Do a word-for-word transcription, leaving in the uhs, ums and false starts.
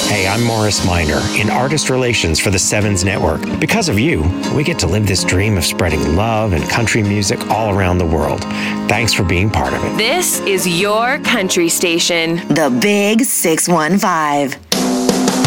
Hey, I'm Morris Minor in Artist Relations for the Sevens Network. Because of you, we get to live this dream of spreading love and country music all around the world. Thanks for being part of it. This is your country station. The Big six one five.